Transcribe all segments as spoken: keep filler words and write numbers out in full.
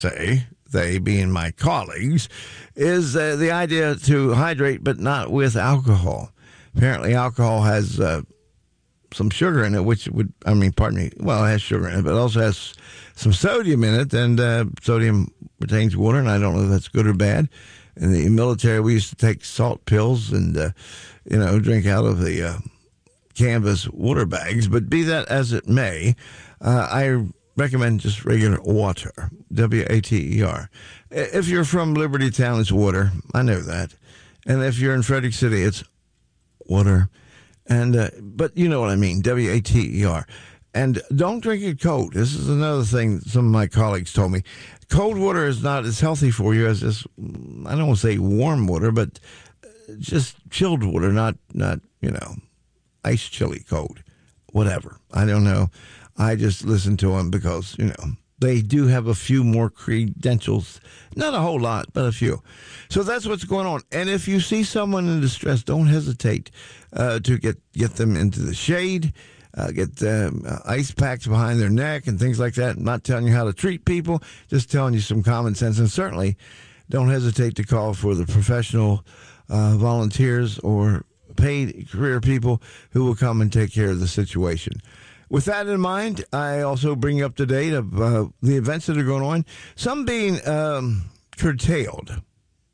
say, they being my colleagues, is uh, the idea to hydrate, but not with alcohol. Apparently, alcohol has uh, some sugar in it, which would, I mean, pardon me, well, it has sugar in it, but it also has some sodium in it, and uh, sodium retains water, and I don't know if that's good or bad. In the military, we used to take salt pills and, uh, you know, drink out of the uh, canvas water bags, but be that as it may, uh, I recommend just regular water, W A T E R. If you're from Liberty Town, it's water. I know that. And if you're in Frederick City, it's water. And uh, but you know what I mean, W A T E R. And don't drink it cold. This is another thing some of my colleagues told me. Cold water is not as healthy for you as this, I don't want to say warm water, but just chilled water, not, not you know, ice chilly cold, whatever. I don't know. I just listen to them because, you know, they do have a few more credentials. Not a whole lot, but a few. So that's what's going on. And if you see someone in distress, don't hesitate uh, to get, get them into the shade, uh, get um, uh, ice packs behind their neck and things like that. I'm not telling you how to treat people, just telling you some common sense. And certainly don't hesitate to call for the professional uh, volunteers or paid career people who will come and take care of the situation. With that in mind, I also bring up to date of uh, the events that are going on, some being um, curtailed.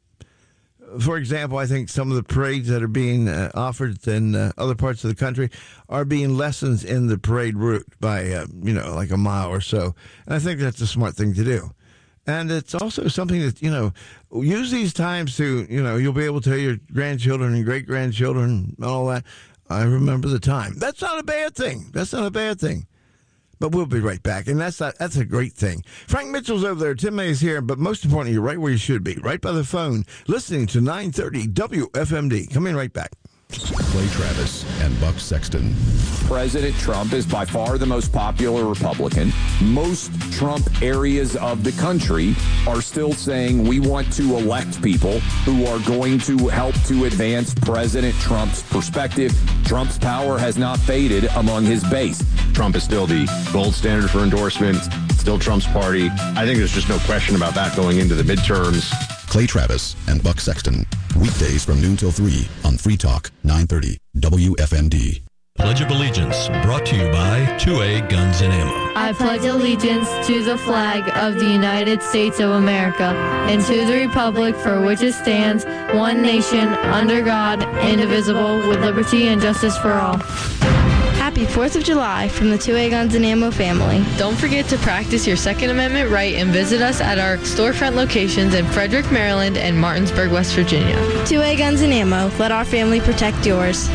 For example, I think some of the parades that are being uh, offered in uh, other parts of the country are being lessened in the parade route by, uh, you know, like a mile or so. And I think that's a smart thing to do. And it's also something that, you know, use these times to, you know, you'll be able to tell your grandchildren and great-grandchildren and all that, I remember the time. That's not a bad thing. That's not a bad thing. But we'll be right back, and that's not, that's a great thing. Frank Mitchell's over there. Tim May is here, but most importantly, you're right where you should be, right by the phone, listening to nine thirty W F M D. Coming right back. Clay Travis and Buck Sexton. President Trump is by far the most popular Republican. Most Trump areas of the country are still saying we want to elect people who are going to help to advance President Trump's perspective. Trump's power has not faded among his base. Trump is still the gold standard for endorsement, still Trump's party. I think there's just no question about that going into the midterms. Clay Travis and Buck Sexton. Weekdays from noon till three on Free Talk, nine thirty W F M D. Pledge of Allegiance, brought to you by two A Guns and Ammo. I pledge allegiance to the flag of the United States of America and to the republic for which it stands, one nation, under God, indivisible, with liberty and justice for all. Happy fourth of July from the two A Guns and Ammo family. Don't forget to practice your Second Amendment right and visit us at our storefront locations in Frederick, Maryland and Martinsburg, West Virginia. two A Guns and Ammo. Let our family protect yours.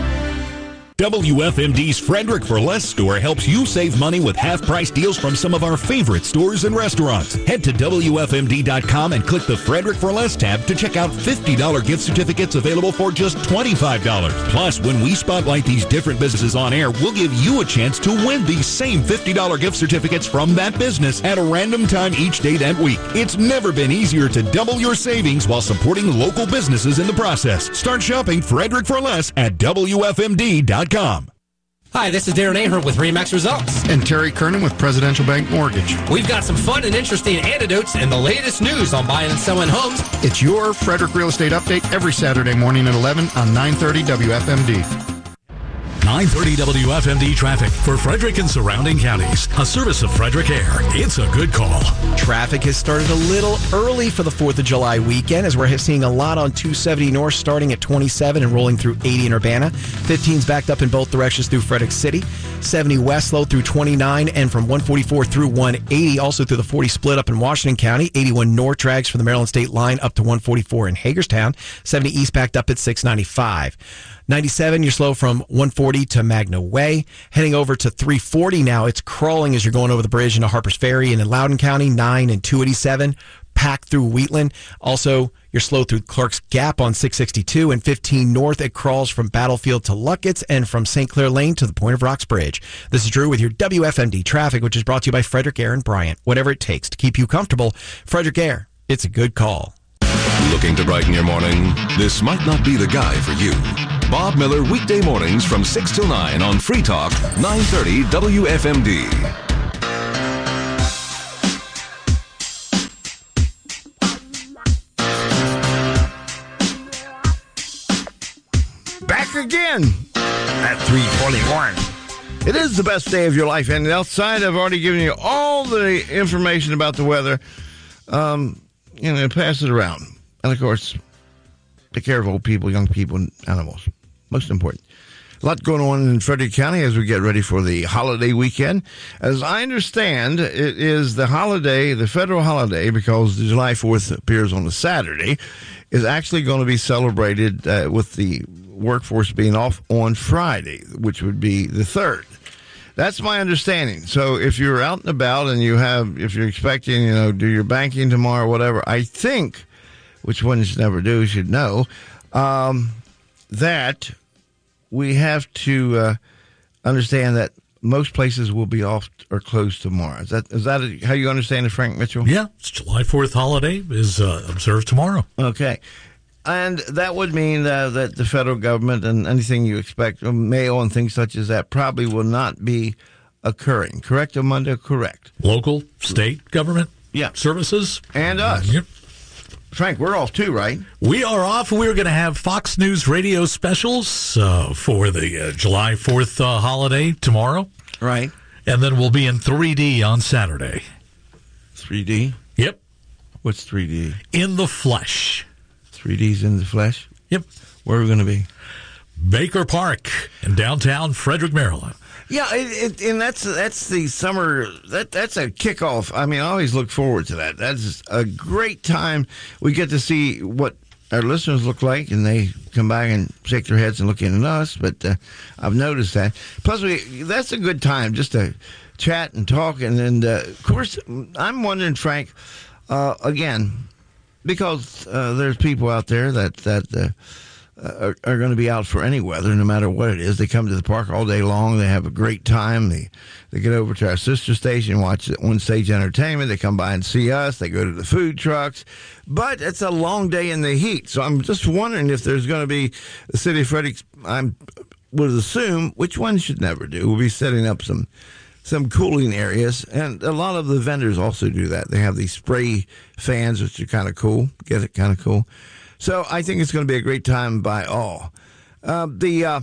W F M D's Frederick for Less store helps you save money with half-price deals from some of our favorite stores and restaurants. Head to W F M D dot com and click the Frederick for Less tab to check out fifty dollars gift certificates available for just twenty-five dollars. Plus, when we spotlight these different businesses on air, we'll give you a chance to win these same fifty dollars gift certificates from that business at a random time each day that week. It's never been easier to double your savings while supporting local businesses in the process. Start shopping Frederick for Less at W F M D dot com. Hi, this is Darren Ahern with RE/MAX Results. And Terry Kernan with Presidential Bank Mortgage. We've got some fun and interesting anecdotes and the latest news on buying and selling homes. It's your Frederick Real Estate Update every Saturday morning at eleven on nine thirty W F M D. nine thirty W F M D traffic for Frederick and surrounding counties. A service of Frederick Air. It's a good call. Traffic has started a little early for the fourth of July weekend as we're seeing a lot on two seventy North starting at twenty-seven and rolling through eighty in Urbana. fifteen's backed up in both directions through Frederick City. seventy West slow through twenty-nine and from one forty-four through one eighty. Also through the forty split up in Washington County. eighty-one North drags from the Maryland State line up to one forty-four in Hagerstown. seventy East backed up at six ninety-five. ninety-seven, you're slow from one forty to Magna Way. Heading over to three forty now. It's crawling as you're going over the bridge into Harpers Ferry and in Loudoun County. nine and two eighty-seven. Packed through Wheatland. Also, you're slow through Clark's Gap on six sixty-two and fifteen North. It crawls from Battlefield to Luckett's and from Saint Clair Lane to the Point of Rocks Bridge. This is Drew with your W F M D traffic, which is brought to you by Frederick Air and Bryant. Whatever it takes to keep you comfortable, Frederick Air. It's a good call. Looking to brighten your morning? This might not be the guy for you. Bob Miller, weekday mornings from six till nine on Free Talk, nine thirty W F M D. again at three twenty-one. It is the best day of your life, and outside I've already given you all the information about the weather. Um, you know, pass it around. And, of course, take care of old people, young people, and animals. Most important. A lot going on in Frederick County as we get ready for the holiday weekend. As I understand, it is the holiday, the federal holiday, because the July fourth appears on a Saturday, is actually going to be celebrated uh, with the workforce being off on Friday, which would be the third. That's my understanding. So if you're out and about and you have, if you're expecting, you know, do your banking tomorrow, whatever, I think, which one you should never do, you should know, um, that we have to uh, understand that most places will be off or closed tomorrow. Is that is that how you understand it, Frank Mitchell? Yeah, it's July fourth holiday is uh, observed tomorrow. Okay. And that would mean uh, that the federal government and anything you expect, mail and things such as that, probably will not be occurring. Correct, Amanda? Correct. Local, state government yeah. services. And us. Yep. Frank, we're off too, right? We are off. We're going to have Fox News radio specials uh, for the uh, July fourth uh, holiday tomorrow. Right. And then we'll be in three D on Saturday. three D? Yep. What's three D? In the flesh. three D's in the flesh? Yep. Where are we going to be? Baker Park in downtown Frederick, Maryland. Yeah, it, it, and that's that's the summer. That that's a kickoff. I mean, I always look forward to that. That's a great time. We get to see what our listeners look like, and they come back and shake their heads and look in at us. But uh, I've noticed that. Plus, we that's a good time just to chat and talk. And, and uh, of course, I'm wondering, Frank, uh, again, because uh, there's people out there that that. Uh, Uh, are, are going to be out for any weather, no matter what it is. They come to the park all day long. They have a great time. They they get over to our sister station, watch One Stage Entertainment. They come by and see us. They go to the food trucks. But it's a long day in the heat. So I'm just wondering if there's going to be the city of Frederick, I would assume, which one should never do. We'll be setting up some some cooling areas. And a lot of the vendors also do that. They have these spray fans, which are kind of cool. Get it? Kind of cool. So I think it's going to be a great time by all. Uh, the uh,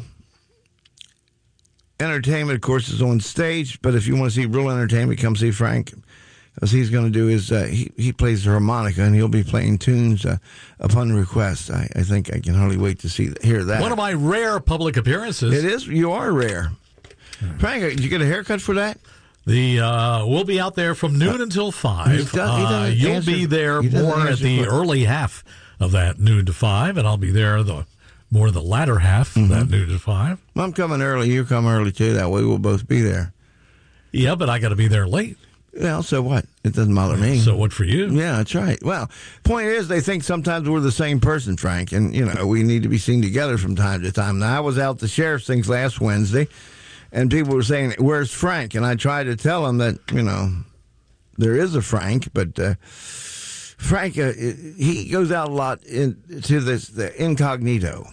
entertainment, of course, is on stage. But if you want to see real entertainment, come see Frank. Because he's going to do is uh, he he plays the harmonica and he'll be playing tunes uh, upon request. I, I think I can hardly wait to see hear that. One of my rare public appearances. It is. You are rare. Frank, did you get a haircut for that? The uh, we'll be out there from noon uh, until five. Done, uh, you'll answer, be there more at the early half of that noon to five, and I'll be there the more the latter half mm-hmm. of that noon to five. Well, I'm coming early. You come early too. That way we'll both be there. Yeah, but I got to be there late. Well, so what? It doesn't bother me. So what for you? Yeah, that's right. Well, point is, they think sometimes we're the same person, Frank, and you know we need to be seen together from time to time. Now, I was out at the sheriff's things last Wednesday, and people were saying, "Where's Frank?" And I tried to tell them that you know there is a Frank, but. Uh, Frank, uh, he goes out a lot into this the incognito.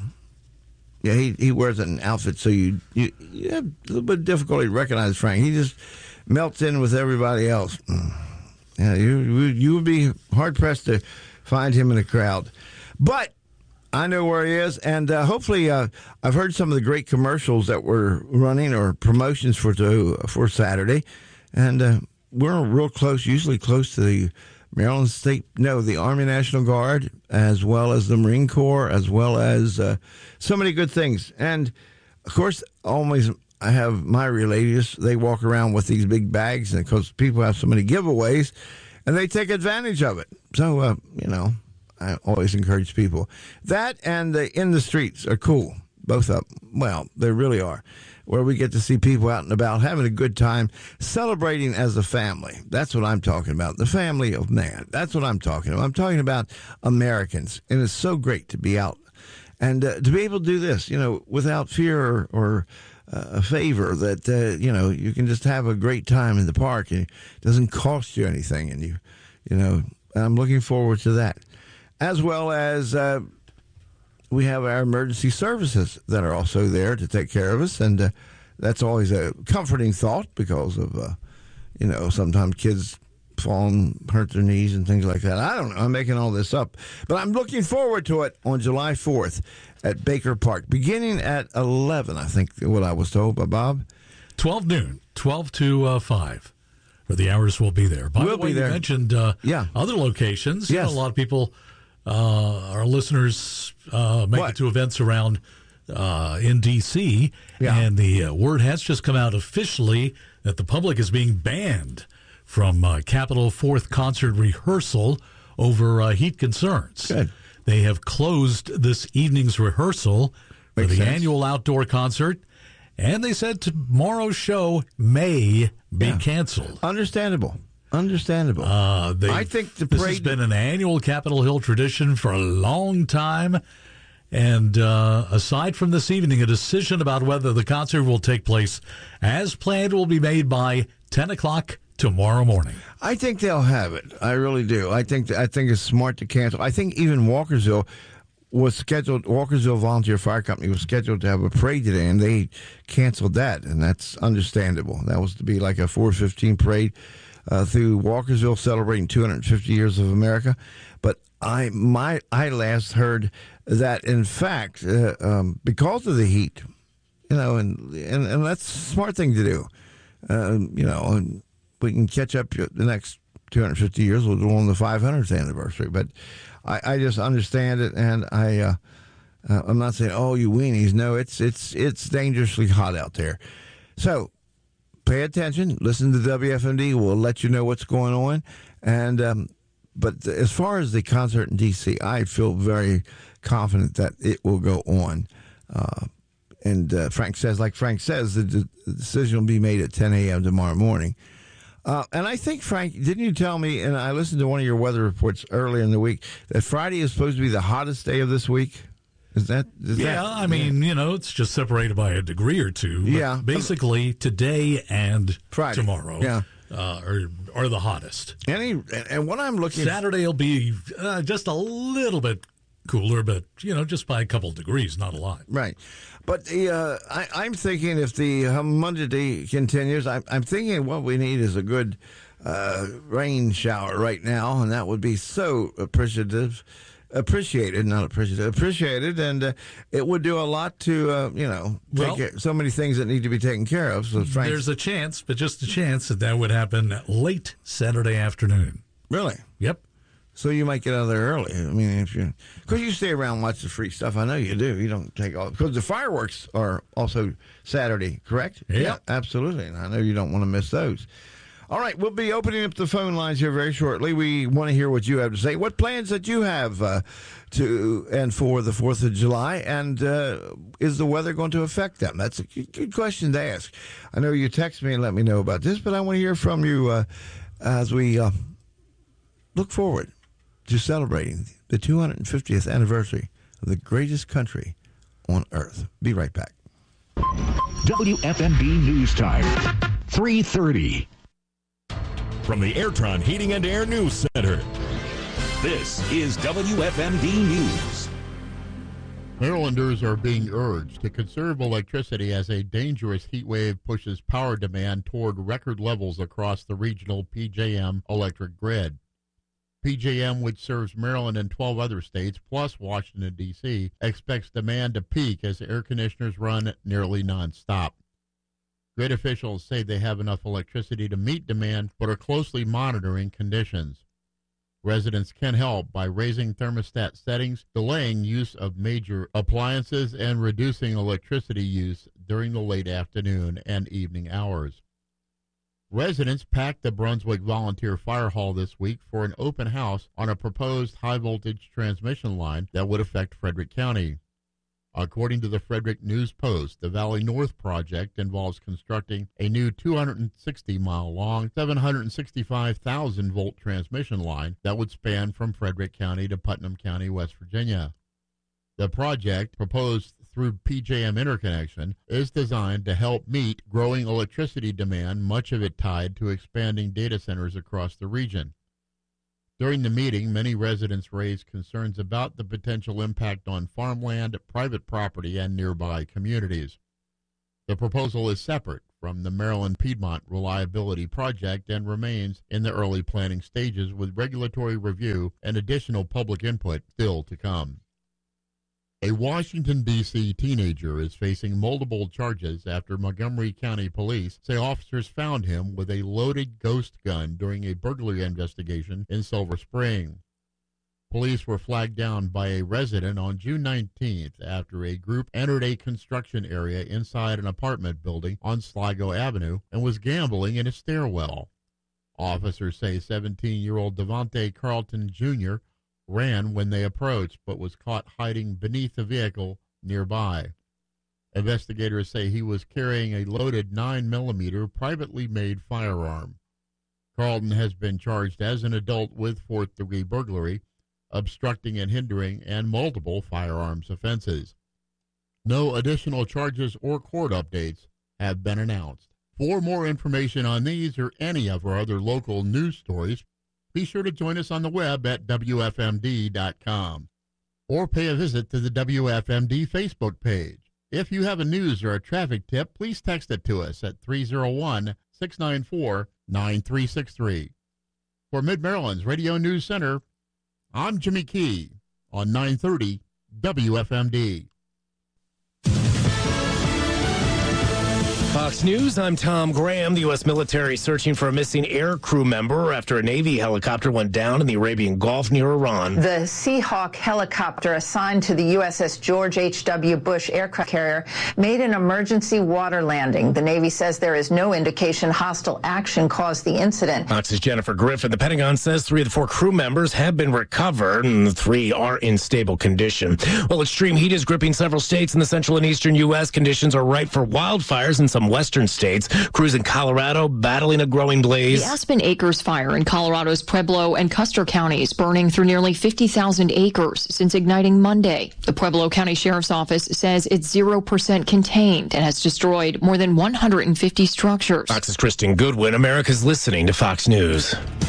Yeah, he, he wears an outfit so you, you you have a little bit of difficulty to recognize Frank. He just melts in with everybody else. Yeah, you you would be hard pressed to find him in a crowd, but I know where he is, and uh, hopefully uh, I've heard some of the great commercials that we're running or promotions for to, for Saturday, and uh, we're real close, usually close to the. Maryland State, no, the Army National Guard, as well as the Marine Corps, as well as uh, so many good things. And, of course, always I have my relatives. They walk around with these big bags because people have so many giveaways, and they take advantage of it. So, uh, you know, I always encourage people. That and the In the Streets are cool, both of them. Well, they really are. Where we get to see people out and about having a good time, celebrating as a family. That's what I'm talking about, the family of man. That's what I'm talking about. I'm talking about Americans, and it's so great to be out and uh, to be able to do this, you know, without fear or, or uh, a favor that, uh, you know, you can just have a great time in the park, and it doesn't cost you anything, and you, you know, I'm looking forward to that. As well as... Uh, We have our emergency services that are also there to take care of us, and uh, that's always a comforting thought because of, uh, you know, sometimes kids fall and hurt their knees and things like that. I don't know. I'm making all this up. But I'm looking forward to it on July fourth at Baker Park, beginning at eleven, I think, what I was told by Bob. twelve noon, twelve to uh, five. For the hours we'll be there. By we'll the way, be there. You mentioned uh, yeah. other locations. Yes. You know, a lot of people, uh, our listeners, uh, make what? it to events around uh, in D C, yeah. and the uh, word has just come out officially that the public is being banned from uh, Capitol fourth concert rehearsal over uh, heat concerns. Good. They have closed this evening's rehearsal Makes for the sense. annual outdoor concert. And they said tomorrow's show may be Yeah. canceled. Understandable. Understandable. Uh, they, I think the this parade has been an annual Capitol Hill tradition for a long time. And uh, aside from this evening, a decision about whether the concert will take place as planned will be made by ten o'clock tomorrow morning. I think they'll have it. I really do. I think I think it's smart to cancel. I think even Walkersville was scheduled. Walkersville Volunteer Fire Company was scheduled to have a parade today, and they canceled that, and that's understandable. That was to be like a four fifteen parade uh, through Walkersville, celebrating two hundred fifty years of America. But I my I last heard that in fact, uh, um, because of the heat, you know, and and, and that's a smart thing to do. Uh, you know, and we can catch up the next two hundred fifty years. We'll do on the five hundredth anniversary, but I, I just understand it, and I uh, uh, I'm not saying oh you weenies. No, it's it's it's dangerously hot out there. So pay attention. Listen to W F M D. We'll let you know what's going on. And um, but as far as the concert in D C, I feel very confident that it will go on. Uh, and uh, Frank says, like Frank says, the, the decision will be made at ten a.m. tomorrow morning. Uh, and I think, Frank, didn't you tell me, and I listened to one of your weather reports earlier in the week, that Friday is supposed to be the hottest day of this week? Is that? Is yeah, that, I mean, yeah. you know, it's just separated by a degree or two. But yeah. basically, today and Friday. tomorrow yeah. uh, are, are the hottest. Any, and, and what I'm looking Saturday will be uh, just a little bit cooler, but, you know, just by a couple of degrees, not a lot. Right. But the, uh, I, I'm thinking if the humidity continues, I'm, I'm thinking what we need is a good uh, rain shower right now, and that would be so appreciative, appreciated, not appreciative, appreciated, and uh, it would do a lot to, uh, you know, take Well, care, so many things that need to be taken care of. So Frank, there's a chance, but just a chance that that would happen late Saturday afternoon. Really? Yep. So you might get out of there early. I mean, if you, because you stay around and watch the free stuff. I know you do. You don't take all, because the fireworks are also Saturday, correct? Yeah. yeah, absolutely. And I know you don't want to miss those. All right, we'll be opening up the phone lines here very shortly. We want to hear what you have to say. What plans that you have uh, to and for the Fourth of July, and uh, is the weather going to affect them? That's a good, good question to ask. I know you text me and let me know about this, but I want to hear from you uh, as we uh, look forward to celebrating the two hundred fiftieth anniversary of the greatest country on earth. Be right back. W F M D News Time, three thirty. From the Airtron Heating and Air News Center, this is W F M D News. Marylanders are being urged to conserve electricity as a dangerous heat wave pushes power demand toward record levels across the regional P J M electric grid. P J M, which serves Maryland and twelve other states, plus Washington, D C, expects demand to peak as air conditioners run nearly nonstop. Grid officials say they have enough electricity to meet demand, but are closely monitoring conditions. Residents can help by raising thermostat settings, delaying use of major appliances, and reducing electricity use during the late afternoon and evening hours. Residents packed the Brunswick Volunteer Fire Hall this week for an open house on a proposed high-voltage transmission line that would affect Frederick County. According to the Frederick News Post, the Valley North project involves constructing a new two hundred sixty mile long, seven hundred sixty-five thousand volt transmission line that would span from Frederick County to Putnam County, West Virginia. The project, proposed through P J M Interconnection, is designed to help meet growing electricity demand, much of it tied to expanding data centers across the region. During the meeting, many residents raised concerns about the potential impact on farmland, private property, and nearby communities. The proposal is separate from the Maryland Piedmont Reliability Project and remains in the early planning stages with regulatory review and additional public input still to come. A Washington, D C teenager is facing multiple charges after Montgomery County Police say officers found him with a loaded ghost gun during a burglary investigation in Silver Spring. Police were flagged down by a resident on June nineteenth after a group entered a construction area inside an apartment building on Sligo Avenue and was gambling in a stairwell. Officers say seventeen-year-old Devontae Carlton Junior ran when they approached but was caught hiding beneath a vehicle nearby. Investigators say he was carrying a loaded nine millimeter privately made firearm. Carlton has been charged as an adult with fourth-degree burglary, obstructing and hindering, and multiple firearms offenses. No additional charges or court updates have been announced. For more information on these or any of our other local news stories, be sure to join us on the web at W F M D dot com or pay a visit to the W F M D Facebook page. If you have a news or a traffic tip, please text it to us at three oh one, six nine four, nine three six three. For Mid-Maryland's Radio News Center, I'm Jimmy Key on nine thirty W F M D. Fox News, I'm Tom Graham. The U S military searching for a missing air crew member after a Navy helicopter went down in the Arabian Gulf near Iran. The Seahawk helicopter assigned to the U S S George H W. Bush aircraft carrier made an emergency water landing. The Navy says there is no indication hostile action caused the incident. Fox's Jennifer Griffin. The Pentagon says three of the four crew members have been recovered, and the three are in stable condition. Well, extreme heat is gripping several states in the central and eastern U S. Conditions are ripe for wildfires in some western states. Crews in Colorado battling a growing blaze. The Aspen Acres fire in Colorado's Pueblo and Custer counties, burning through nearly fifty thousand acres since igniting Monday. The Pueblo County Sheriff's Office says it's zero percent contained and has destroyed more than one hundred fifty structures. Fox's Kristen Goodwin. America's listening to Fox News.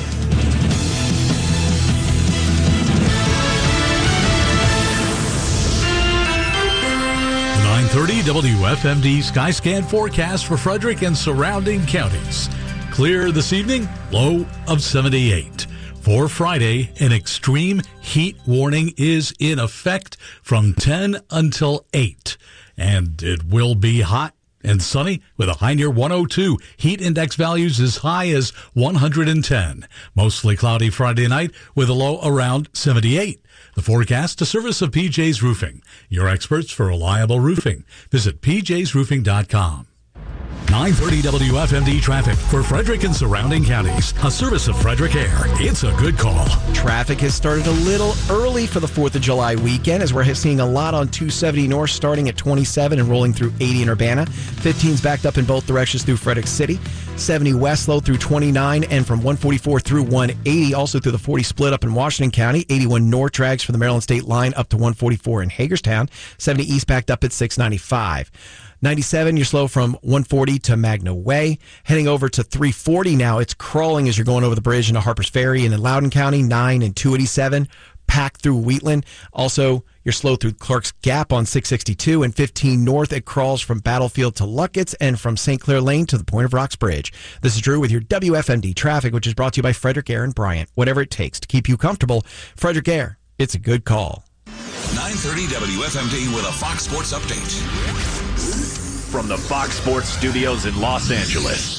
nine thirty W F M D Skyscan forecast for Frederick and surrounding counties. Clear this evening, low of seventy-eight. For Friday, an extreme heat warning is in effect from ten until eight. And it will be hot and sunny with a high near one oh two. Heat index values as high as one hundred ten. Mostly cloudy Friday night with a low around seventy-eight. The forecast, a service of P J's Roofing, your experts for reliable roofing. Visit P Js roofing dot com. nine thirty W F M D traffic for Frederick and surrounding counties. A service of Frederick Air. It's a good call. Traffic has started a little early for the fourth of July weekend as we're seeing a lot on two seventy north starting at twenty-seven and rolling through eighty in Urbana. fifteen's backed up in both directions through Frederick City. seventy west slow through twenty-nine and from one forty-four through one eighty. Also through the forty split up in Washington County. eighty-one north drags from the Maryland State line up to one forty-four in Hagerstown. seventy east backed up at six ninety-five. ninety-seven, you're slow from one forty to Magna Way. Heading over to three forty now. It's crawling as you're going over the bridge into Harpers Ferry and in Loudoun County. nine and two eighty-seven. Packed through Wheatland. Also, you're slow through Clark's Gap on six sixty-two and fifteen north. It crawls from Battlefield to Luckett's and from Saint Clair Lane to the Point of Rocks Bridge. This is Drew with your W F M D traffic, which is brought to you by Frederick Air and Bryant. Whatever it takes to keep you comfortable, Frederick Air. It's a good call. nine thirty W F M D with a Fox Sports update. From the Fox Sports Studios in Los Angeles,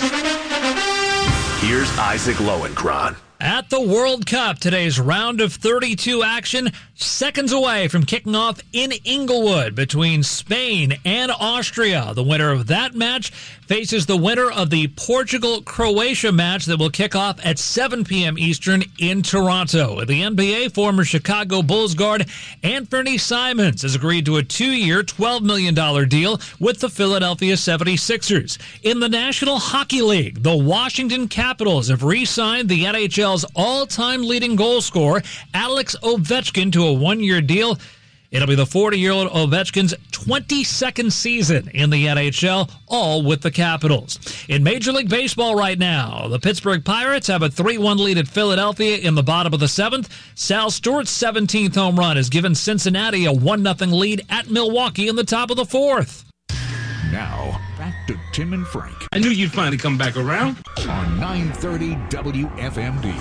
here's Isaac Lowenkron. At the World Cup, today's round of thirty-two action, seconds away from kicking off in Inglewood between Spain and Austria. The winner of that match faces the winner of the Portugal-Croatia match that will kick off at seven p.m. Eastern in Toronto. The N B A former Chicago Bulls guard Anthony Simons has agreed to a two-year, twelve million dollars deal with the Philadelphia seventy-sixers. In the National Hockey League, the Washington Capitals have re-signed the N H L's all-time leading goal scorer, Alex Ovechkin, to a one-year deal. It'll be the forty-year-old Ovechkin's twenty-second season in the N H L, all with the Capitals. In Major League Baseball right now, the Pittsburgh Pirates have a three one lead at Philadelphia in the bottom of the seventh. Sal Stewart's seventeenth home run has given Cincinnati a one nothing lead at Milwaukee in the top of the fourth. Now, Back to Tim and Frank. I knew you'd finally come back around. On nine thirty W F M D.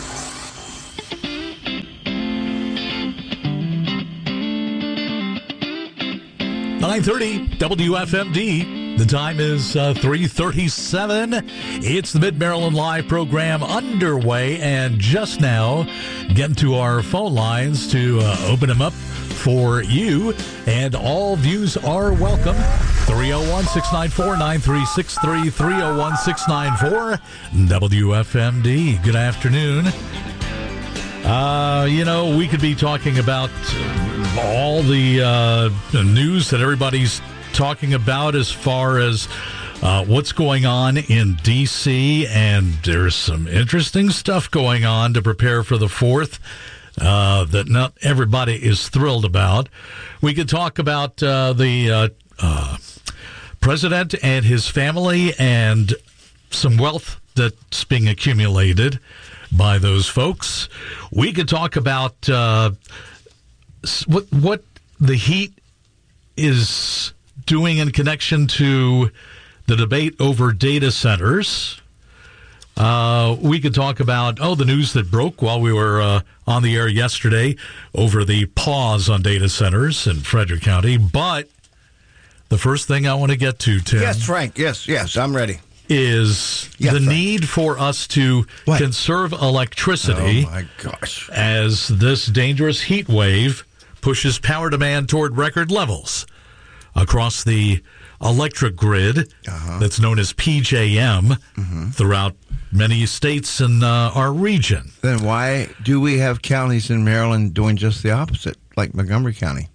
nine thirty W F M D. The time is uh, three thirty-seven. It's the Mid-Maryland Live program underway, and just now getting to our phone lines to uh, open them up for you, and all views are welcome. three oh one, six nine four, nine three six three, three oh one, six nine four, W F M D. Good afternoon. Uh, you know, we could be talking about all the uh, news that everybody's talking about as far as uh, what's going on in D C, and there's some interesting stuff going on to prepare for the fourth uh, that not everybody is thrilled about. We could talk about uh, the uh, uh, president and his family and some wealth that's being accumulated by those folks. We could talk about uh, what what the heat is doing in connection to the debate over data centers. Uh, we could talk about, oh, the news that broke while we were uh, on the air yesterday over the pause on data centers in Frederick County. But the first thing I want to get to, Tim. Yes, Frank. Yes, yes, I'm ready. Is yes, the Frank. need for us to what? conserve electricity oh my gosh. as this dangerous heat wave pushes power demand toward record levels across the electric grid uh-huh. that's known as P J M mm-hmm. throughout many states in uh, our region. Then why do we have counties in Maryland doing just the opposite, like Montgomery County?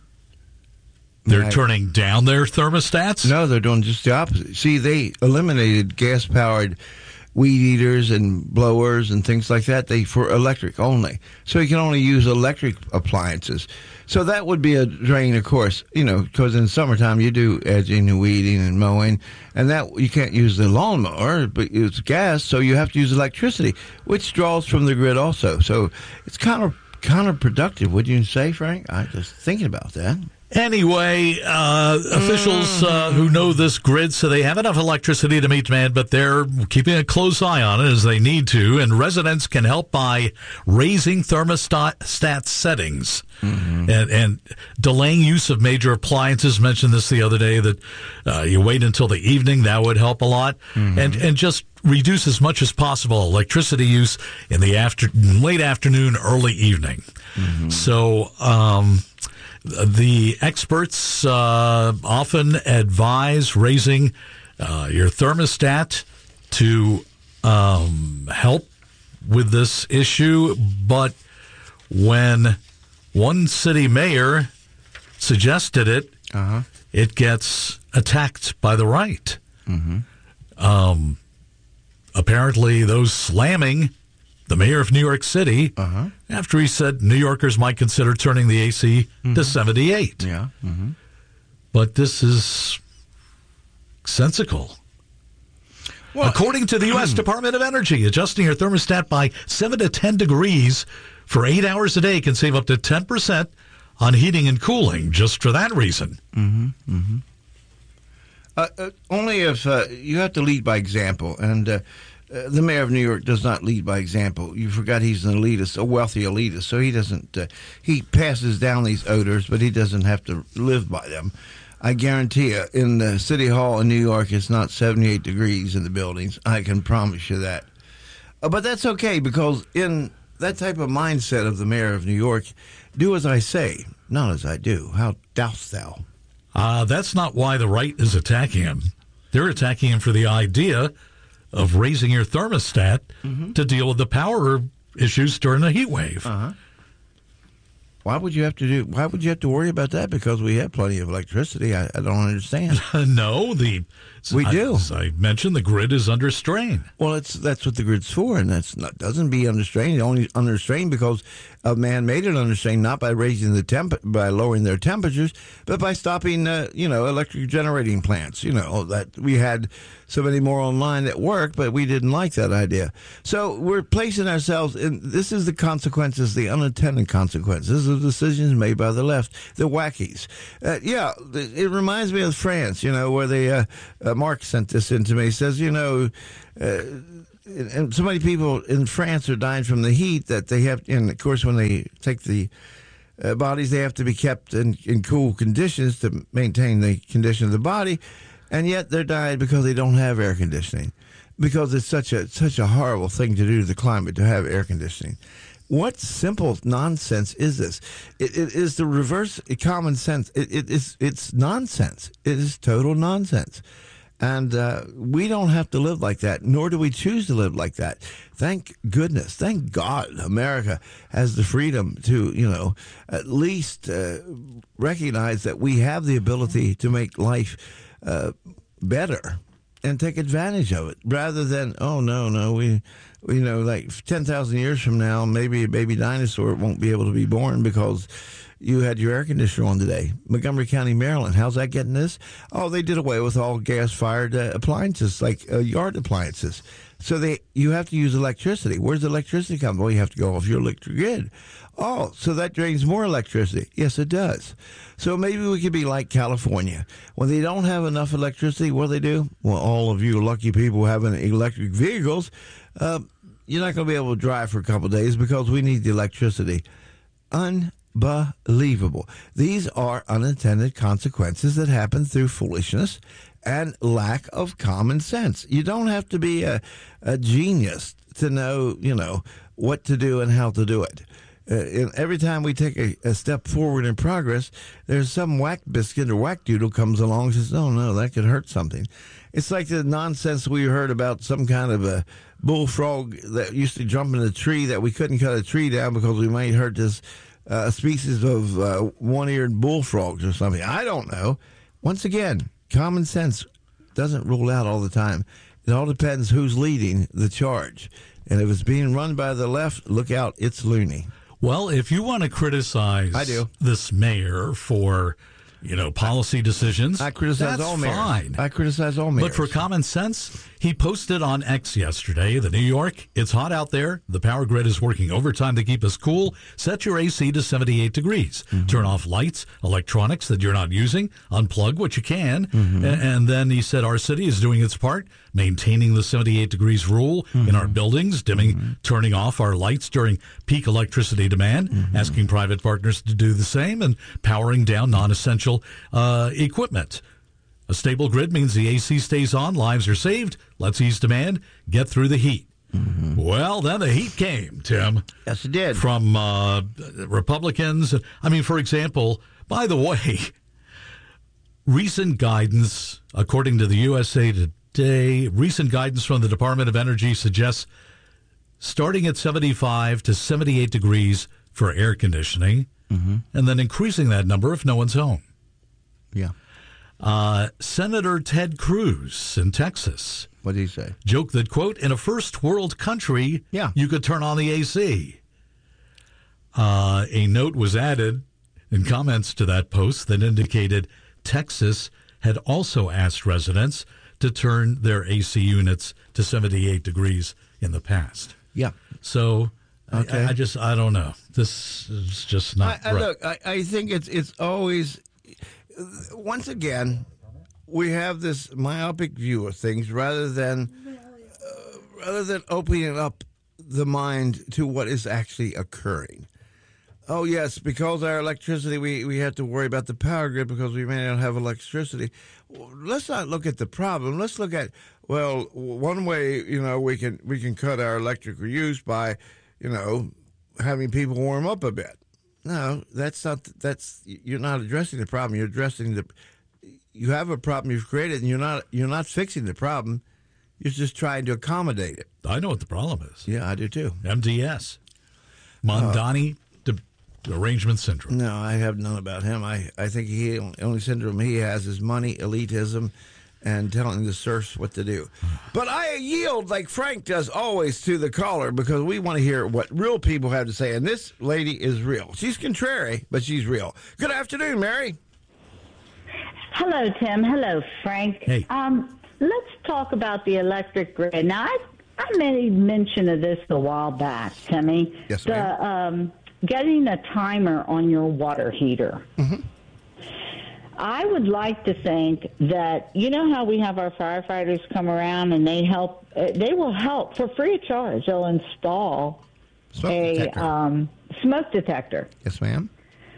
They're I, turning down their thermostats? No, they're doing just the opposite. See, they eliminated gas-powered weed eaters and blowers and things like that. They for electric only. So you can only use electric appliances. So that would be a drain, of course, you know, because in summertime you do edging and weeding and mowing, and that you can't use the lawnmower, but it's gas, so you have to use electricity, which draws from the grid also. So it's kind of counterproductive, would you say, Frank? I was just thinking about that. Anyway, uh, officials uh, who know this grid say they have enough electricity to meet demand, but they're keeping a close eye on it as they need to, and residents can help by raising thermostat settings mm-hmm. and, and delaying use of major appliances. Mentioned this the other day, that uh, you wait until the evening. That would help a lot. Mm-hmm. And, and just reduce as much as possible electricity use in the after, late afternoon, early evening. Mm-hmm. So... Um, The experts uh, often advise raising uh, your thermostat to um, help with this issue, but when one city mayor suggested it, uh-huh. it gets attacked by the right. Mm-hmm. Um, apparently, those slamming the mayor of New York City, uh-huh. after he said New Yorkers might consider turning the A C mm-hmm. to seventy-eight. Yeah. Mm-hmm. But this is sensical. Well, according to the U S Department of Energy, adjusting your thermostat by seven to ten degrees for eight hours a day can save up to ten percent on heating and cooling, just for that reason. Mm-hmm. Mm-hmm. Uh, uh, only if uh, you have to lead by example, and uh, Uh, the mayor of New York does not lead by example. You forgot he's an elitist, a wealthy elitist, so he doesn't, uh, he passes down these odors, but he doesn't have to live by them. I guarantee you, in the City Hall in New York, it's not seventy-eight degrees in the buildings. I can promise you that. Uh, but that's okay, because in that type of mindset of the mayor of New York, do as I say, not as I do. How dost thou? Uh, that's not why the right is attacking him. They're attacking him for the idea of raising your thermostat mm-hmm. to deal with the power issues during the heat wave. Uh-huh. Why would you have to do? Why would you have to worry about that? Because we have plenty of electricity. I, I don't understand. no, the we I, do. As I mentioned, the grid is under strain. Well, it's that's what the grid's for, and that's not doesn't be under strain. It's only under strain because a man made it under strain, not by raising the temp by lowering their temperatures, but by stopping, uh, you know, electric generating plants. You know that we had so many more online that work, but we didn't like that idea. So we're placing ourselves in. This is the consequences, the unintended consequences. This is of decisions made by the left, the wackies. Uh, yeah, it reminds me of France, you know, where they, uh, uh, Mark sent this in to me. He says, you know, uh, and so many people in France are dying from the heat that they have, and of course, when they take the uh, bodies, they have to be kept in, in cool conditions to maintain the condition of the body, and yet they're dying because they don't have air conditioning, because it's such a such a horrible thing to do to the climate to have air conditioning. What simple nonsense is this? It, it is the reverse common sense. It, it is it's nonsense. It is total nonsense. And uh, we don't have to live like that, nor do we choose to live like that. Thank goodness, thank God, America has the freedom to, you know, at least uh, recognize that we have the ability to make life uh, better and take advantage of it, rather than, oh, no, no, we, we you know, like ten thousand years from now, maybe a baby dinosaur won't be able to be born because you had your air conditioner on today. Montgomery County, Maryland. How's that getting this? Oh, they did away with all gas-fired uh, appliances, like uh, yard appliances. So they, you have to use electricity. Where's the electricity come? Well, you have to go off your electric grid. Oh, so that drains more electricity. Yes, it does. So maybe we could be like California. When they don't have enough electricity, what do they do? Well, all of you lucky people having electric vehicles, uh, you're not going to be able to drive for a couple of days because we need the electricity. Un. Unbelievable. These are unintended consequences that happen through foolishness and lack of common sense. You don't have to be a, a genius to know, you know, what to do and how to do it. Uh, and every time we take a, a step forward in progress, there's some whack biscuit or whack doodle comes along and says, oh, no, that could hurt something. It's like the nonsense we heard about some kind of a bullfrog that used to jump in a tree that we couldn't cut a tree down because we might hurt this a uh, species of uh, one-eared bullfrogs or something. I don't know. Once again, common sense doesn't rule out all the time. It all depends who's leading the charge. And if it's being run by the left, look out, it's loony. Well, if you want to criticize I do. this mayor for, you know, policy decisions, I criticize that's all mayors. fine. I criticize all mayors. But for common sense, he posted on X yesterday, the New York, it's hot out there. The power grid is working overtime to keep us cool. Set your A C to seventy-eight degrees. Mm-hmm. Turn off lights, electronics that you're not using. Unplug what you can. Mm-hmm. And, and then he said our city is doing its part, maintaining the seventy-eight degrees rule mm-hmm. in our buildings, dimming, mm-hmm. turning off our lights during peak electricity demand, mm-hmm. asking private partners to do the same, and powering down non-essential uh, equipment. A stable grid means the A C stays on, lives are saved, let's ease demand, get through the heat. Mm-hmm. Well, then the heat came, Tim. Yes, it did. From uh, Republicans. I mean, for example, by the way, recent guidance, according to the U S A Today, recent guidance from the Department of Energy suggests starting at seventy-five to seventy-eight degrees for air conditioning, mm-hmm. and then increasing that number if no one's home. Yeah. Uh, Senator Ted Cruz in Texas. What did he say? Joked that, quote, in a first world country, yeah. you could turn on the A C. Uh, a note was added in comments to that post that indicated Texas had also asked residents to turn their A C units to seventy-eight degrees in the past. Yeah. So okay. I, I just, I don't know. This is just not I, I, right. Look, I, I think it's it's always... Once again, we have this myopic view of things rather than uh, rather than opening up the mind to what is actually occurring. Oh, yes, because our electricity, we, we have to worry about the power grid because we may not have electricity. Let's not look at the problem. Let's look at, well, one way, you know, we can we can cut our electrical use by, you know, having people warm up a bit. No, that's not. That's you're not addressing the problem. You're addressing the. You have a problem you've created, and you're not. You're not fixing the problem. You're just trying to accommodate it. I know what the problem is. Yeah, I do too. M D S, Mondani uh, derangement syndrome. No, I have none about him. I, I think he the only syndrome he has is money, elitism, and telling the serfs what to do. But I yield, like Frank does always, to the caller because we want to hear what real people have to say. And this lady is real. She's contrary, but she's real. Good afternoon, Mary. Hello, Tim. Hello, Frank. Hey. Um, let's talk about the electric grid. Now, I, I made mention of this a while back, Timmy. Yes, the, ma'am. Um, getting a timer on your water heater. Mm-hmm. I would like to think that, you know how we have our firefighters come around and they help, uh, they will help for free of charge. They'll install Smoke a detector. um, smoke detector. Yes, ma'am.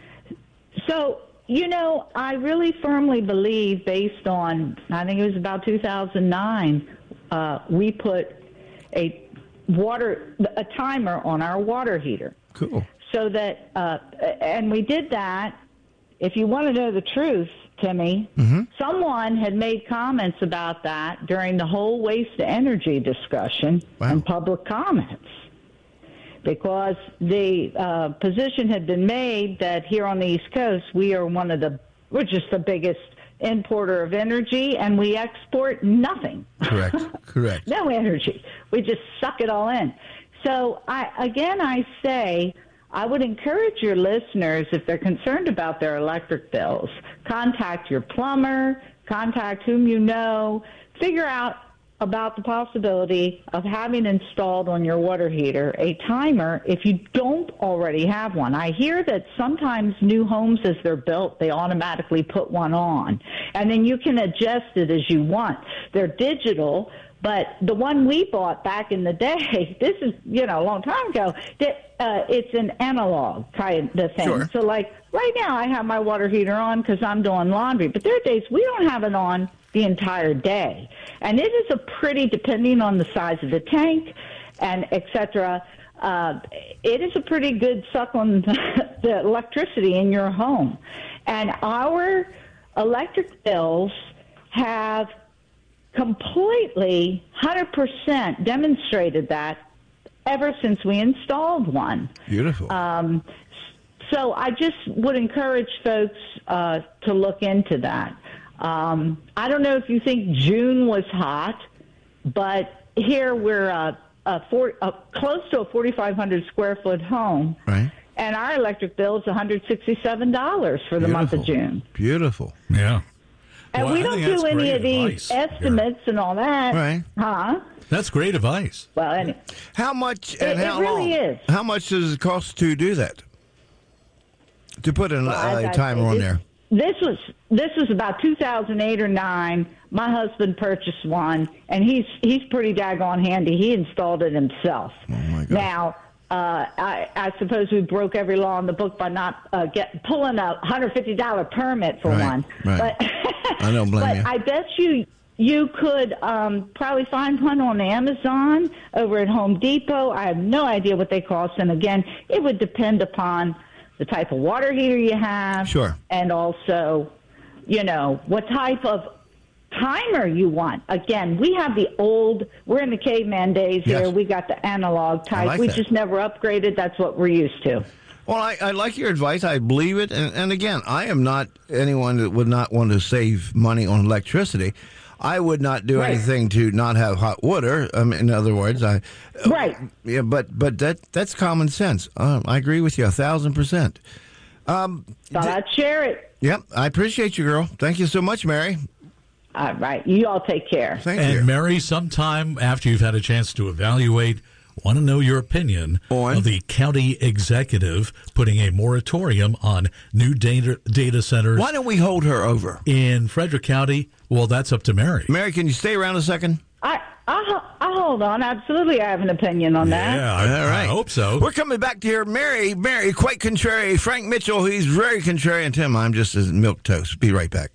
So, you know, I really firmly believe, based on, I think it was about two thousand nine, uh, we put a water, a timer on our water heater. Cool. So that, uh, and we did that. If you want to know the truth, Timmy, mm-hmm. someone had made comments about that during the whole waste to energy discussion wow. and public comments. Because the uh, position had been made that here on the East Coast, we are one of the, we're just the biggest importer of energy, and we export nothing. Correct, correct. No energy. We just suck it all in. So, I again, I say, I would encourage your listeners, if they're concerned about their electric bills, contact your plumber, contact whom you know, figure out about the possibility of having installed on your water heater a timer if you don't already have one. I hear that sometimes new homes, as they're built, they automatically put one on, and then you can adjust it as you want. They're digital, but the one we bought back in the day, this is, you know, a long time ago, that uh, it's an analog kind of thing. Sure. So, like, right now I have my water heater on because I'm doing laundry, but there are days we don't have it on the entire day. And it is a pretty, depending on the size of the tank and et cetera, uh, it is a pretty good suck on the electricity in your home. And our electric bills have completely, one hundred percent demonstrated that ever since we installed one. Beautiful. Um, so I just would encourage folks uh, to look into that. Um, I don't know if you think June was hot, but here we're uh, a four, uh, close to a forty-five hundred square foot home, right? And our electric bill is one hundred sixty-seven dollars for the Beautiful. month of June. Beautiful. Yeah. And Well, we I don't think do that's any great of these advice. estimates and all that, Right. huh? That's great advice. Well, anyway, How much It- and it how really long? is. How much does it cost to do that? To put an, Well, I- a I- timer on it- there. This was this was about two thousand eight or nine. My husband purchased one, and he's he's pretty daggone handy. He installed it himself. Oh my God. Now, uh, I, I suppose we broke every law in the book by not uh, get pulling a one hundred fifty dollars permit for Right, one. right. But I don't blame but you. I bet you you could um, probably find one on Amazon, over at Home Depot. I have no idea what they cost, and again, it would depend upon the type of water heater you have, Sure. and also, you know, what type of timer you want. Again, we have the old, we're in the caveman days Yes. here. We got the analog type. like we that. just never upgraded. That's what we're used to. Well, I, I like your advice. I believe it. And, and again, I am not anyone that would not want to save money on electricity. I would not do Right. anything to not have hot water. Um, in other words, I Right. yeah, but but that that's common sense. Uh, I agree with you a thousand percent. Um, Thought I'd share it. Yep, I appreciate you, girl. Thank you so much, Mary. All right. You all take care. Thank and you. Mary, sometime after you've had a chance to evaluate, want to know your opinion On? of the county executive putting a moratorium on new data data centers. Why don't we hold her over in Frederick County? Well, that's up to Mary. Mary, can you stay around a second? I, I, I hold on. Absolutely, I have an opinion on that. Yeah, I, All right. I hope so. We're coming back to here. Mary, Mary, quite contrary. Frank Mitchell, he's very contrarian. Tim, I'm just as milk toast. Be right back.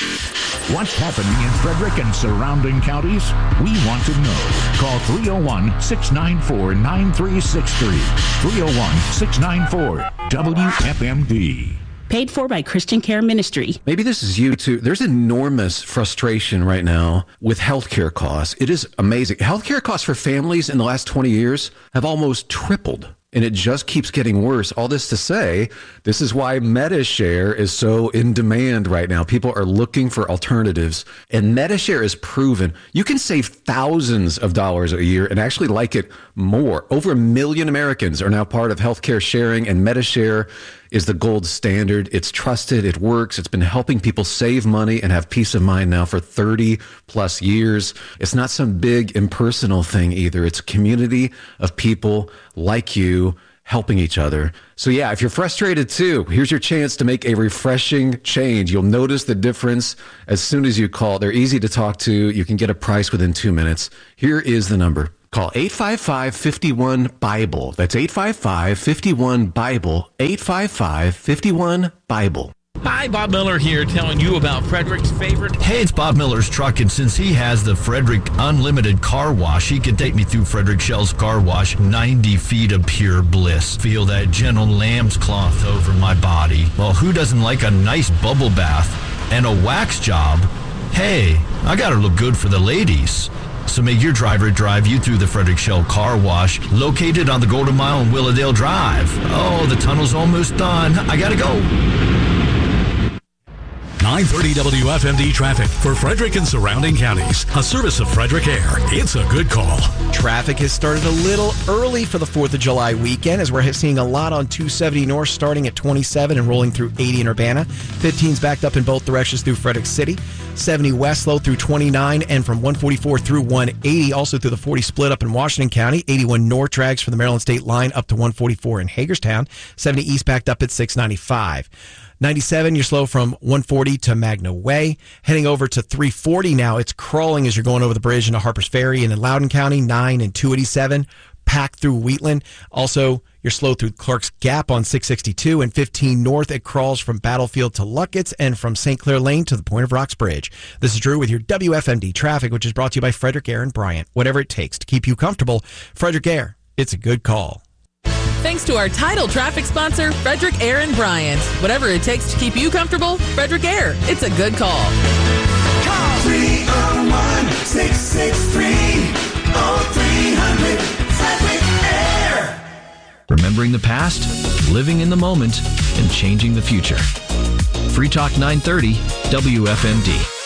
What's happening in Frederick and surrounding counties? We want to know. Call three oh one, six nine four, nine three six three. three oh one, six nine four, W F M D. Paid for by Christian Care Ministry. Maybe this is you too. There's enormous frustration right now with healthcare costs. It is amazing. Healthcare costs for families in the last twenty years have almost tripled. And it just keeps getting worse. All this to say, this is why MediShare is so in demand right now. People are looking for alternatives. And MediShare is proven you can save thousands of dollars a year and actually like it more. Over a million Americans are now part of healthcare sharing, and MediShare is the gold standard. It's trusted. It works. It's been helping people save money and have peace of mind now for thirty plus years. It's not some big impersonal thing either. It's a community of people like you helping each other. So yeah, if you're frustrated too, here's your chance to make a refreshing change. You'll notice the difference as soon as you call. They're easy to talk to. You can get a price within two minutes. Here is the number. Call eight five five, five one, BIBLE. That's eight five five, five one, BIBLE. eight five five, five one, BIBLE. Hi, Bob Miller here telling you about Frederick's favorite. Hey, it's Bob Miller's truck, and since he has the Frederick Unlimited Car Wash, he can take me through Frederick Shell's car wash, ninety feet of pure bliss. Feel that gentle lamb's cloth over my body. Well, who doesn't like a nice bubble bath and a wax job? Hey, I gotta look good for the ladies. So make your driver drive you through the Frederick Shell Car Wash, located on the Golden Mile and Willowdale Drive. Oh, the tunnel's almost done. I gotta go. nine thirty W F M D traffic for Frederick and surrounding counties. A service of Frederick Air. It's a good call. Traffic has started a little early for the fourth of July weekend as we're seeing a lot on two seventy North starting at twenty-seven and rolling through eighty in Urbana. fifteen's backed up in both directions through Frederick City. seventy West slow through twenty-nine and from one forty-four through one eighty. Also through the forty split up in Washington County. eighty-one North drags from the Maryland State line up to one forty-four in Hagerstown. seventy East backed up at six ninety-five. ninety-seven, you're slow from one forty to Magna Way. Heading over to three forty now. It's crawling as you're going over the bridge into Harpers Ferry and in Loudoun County. nine and two eighty-seven. Packed through Wheatland. Also, you're slow through Clark's Gap on six sixty-two and fifteen North. It crawls from Battlefield to Luckett's and from Saint Clair Lane to the Point of Rocks Bridge. This is Drew with your W F M D traffic, which is brought to you by Frederick Air and Bryant. Whatever it takes to keep you comfortable, Frederick Air. It's a good call. Thanks to our title traffic sponsor, Frederick Air and Bryant. Whatever it takes to keep you comfortable, Frederick Air. It's a good call. Call three oh one, six six three, oh three hundred, Frederick Air. Remembering the past, living in the moment, and changing the future. Free Talk nine thirty, W F M D.